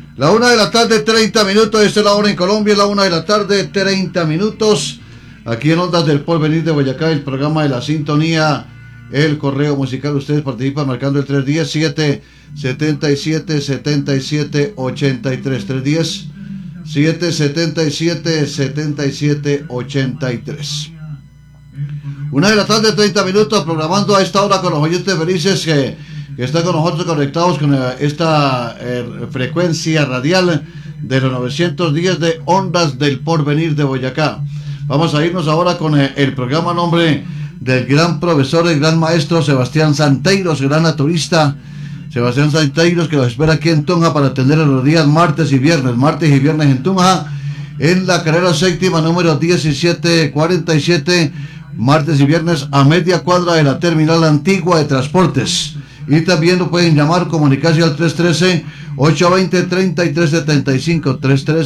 La 1:30 p.m, esta es la hora en Colombia, la 1:30 p.m, aquí en Ondas del Porvenir de Boyacá, el programa de la sintonía, el correo musical. Ustedes participan marcando el 310-777-7783, 310-777-7783. 1:30 p.m, programando a esta hora con los oyentes felices que están con nosotros conectados con esta frecuencia radial de los 910 de Ondas del Porvenir de Boyacá. Vamos a irnos ahora con el programa a nombre del gran profesor, el gran maestro Sebastián Santeiros, gran naturista Sebastián Santeiros, que los espera aquí en Tunja para atender los días martes y viernes en Tunja, en la carrera séptima número 1747, martes y viernes a media cuadra de la terminal antigua de transportes. Y también lo pueden llamar, comunicarse al 313-820-3375,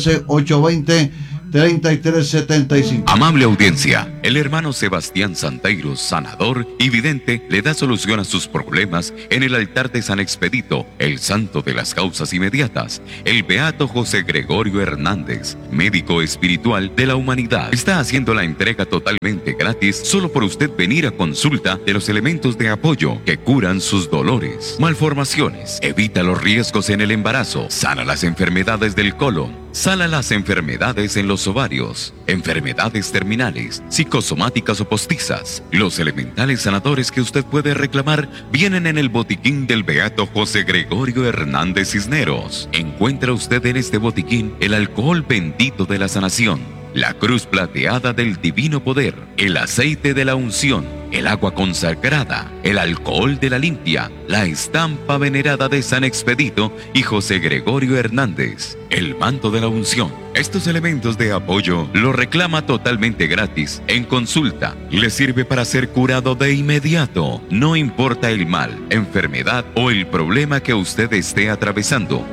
313-820-3375. Amable audiencia, el hermano Sebastián Santeiros, sanador y vidente, le da solución a sus problemas en el altar de San Expedito, el santo de las causas inmediatas, el beato José Gregorio Hernández, médico espiritual de la humanidad. Está haciendo la entrega totalmente gratis solo por usted venir a consulta de los elementos de apoyo que curan sus dolores, malformaciones, evita los riesgos en el embarazo, sana las enfermedades del colon, sana las enfermedades en los ovarios, enfermedades terminales, psicosomáticas o postizas. Los elementales sanadores que usted puede reclamar vienen en el botiquín del beato José Gregorio Hernández Cisneros. Encuentra usted en este botiquín el alcohol bendito de la sanación, la cruz plateada del divino poder, el aceite de la unción, el agua consagrada, el alcohol de la limpia, la estampa venerada de San Expedito y José Gregorio Hernández, el manto de la unción. Estos elementos de apoyo lo reclama totalmente gratis en consulta. Le sirve para ser curado de inmediato, no importa el mal, enfermedad o el problema que usted esté atravesando.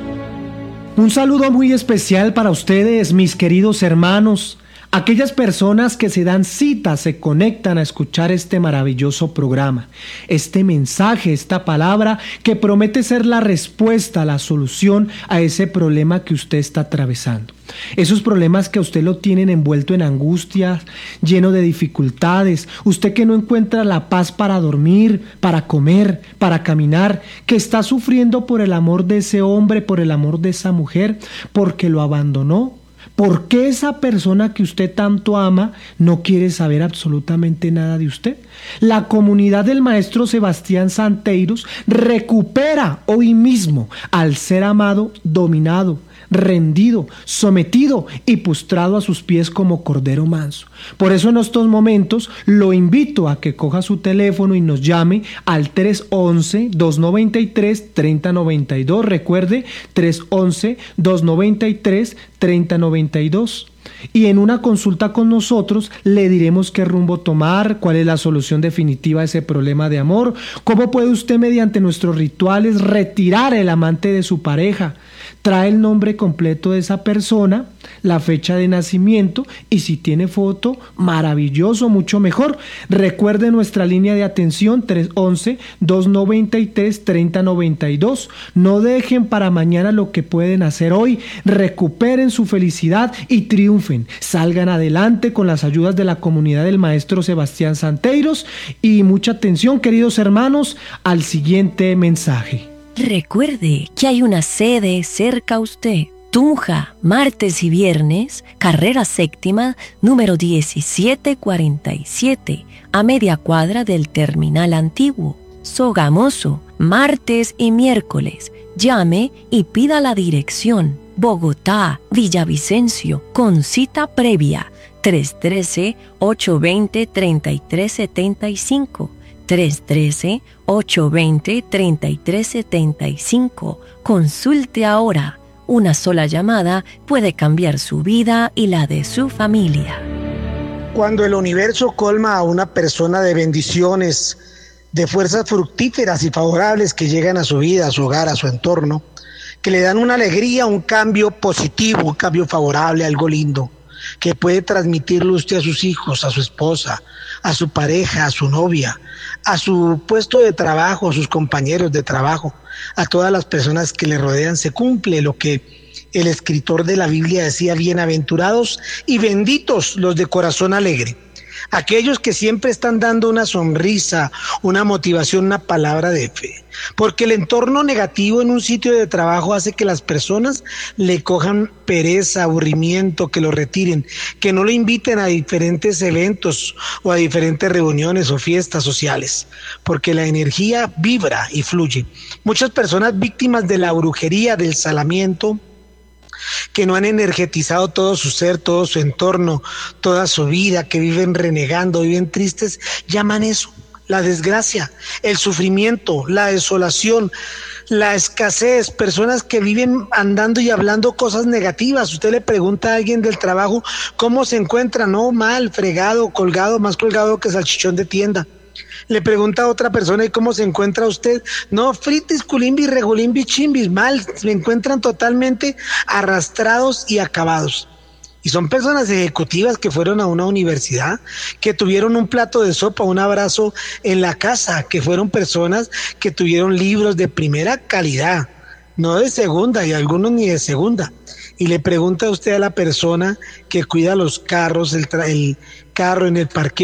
Un saludo muy especial para ustedes, mis queridos hermanos, aquellas personas que se dan cita, se conectan a escuchar este maravilloso programa, este mensaje, esta palabra que promete ser la respuesta, la solución a ese problema que usted está atravesando. Esos problemas que a usted lo tienen envuelto en angustias, lleno de dificultades, usted que no encuentra la paz para dormir, para comer, para caminar, que está sufriendo por el amor de ese hombre, por el amor de esa mujer, porque lo abandonó. ¿Por qué esa persona que usted tanto ama no quiere saber absolutamente nada de usted? La comunidad del maestro Sebastián Santeiros recupera hoy mismo al ser amado, dominado, rendido, sometido y postrado a sus pies como cordero manso. Por eso en estos momentos lo invito a que coja su teléfono y nos llame al 311-293-3092. Recuerde, 311-293-3092. Y en una consulta con nosotros le diremos qué rumbo tomar, cuál es la solución definitiva a ese problema de amor, cómo puede usted mediante nuestros rituales retirar el amante de su pareja. Trae el nombre completo de esa persona, la fecha de nacimiento y si tiene foto, maravilloso, mucho mejor. Recuerde nuestra línea de atención 311-293-3092. No dejen para mañana lo que pueden hacer hoy. Recuperen su felicidad y triunfen. Salgan adelante con las ayudas de la comunidad del maestro Sebastián Santeiros. Y mucha atención, queridos hermanos, al siguiente mensaje. Recuerde que hay una sede cerca a usted. Tunja, martes y viernes, carrera séptima, número 1747, a media cuadra del terminal antiguo. Sogamoso, martes y miércoles. Llame y pida la dirección. Bogotá, Villavicencio, con cita previa. 313-820-3375. 313-820-3375. Consulte ahora. Una sola llamada puede cambiar su vida y la de su familia. Cuando el universo colma a una persona de bendiciones, de fuerzas fructíferas y favorables que llegan a su vida, a su hogar, a su entorno, que le dan una alegría, un cambio positivo, un cambio favorable, algo lindo. que puede transmitirlo usted a sus hijos, a su esposa, a su pareja, a su novia, a su puesto de trabajo, a sus compañeros de trabajo, a todas las personas que le rodean, se cumple lo que el escritor de la Biblia decía: bienaventurados y benditos los de corazón alegre, aquellos que siempre están dando una sonrisa, una motivación, una palabra de fe. Porque el entorno negativo en un sitio de trabajo hace que las personas le cojan pereza, aburrimiento, que lo retiren, que no lo inviten a diferentes eventos o a diferentes reuniones o fiestas sociales, porque la energía vibra y fluye. Muchas personas víctimas de la brujería, del salamiento, que no han energetizado todo su ser, todo su entorno, toda su vida, que viven renegando, viven tristes, llaman eso la desgracia, el sufrimiento, la desolación, la escasez, personas que viven andando y hablando cosas negativas. Usted le pregunta a alguien del trabajo cómo se encuentra, no, mal, fregado, colgado, más colgado que salchichón de tienda. Le pregunta a otra persona: ¿y cómo se encuentra usted? No, fritis, culimbi, regulimbi, chimbis, mal, se encuentran totalmente arrastrados y acabados. Y son personas ejecutivas que fueron a una universidad, que tuvieron un plato de sopa, un abrazo en la casa, que fueron personas que tuvieron libros de primera calidad, no de segunda, y algunos ni de segunda. Y le pregunta a usted a la persona que cuida los carros, el carro en el parqueo: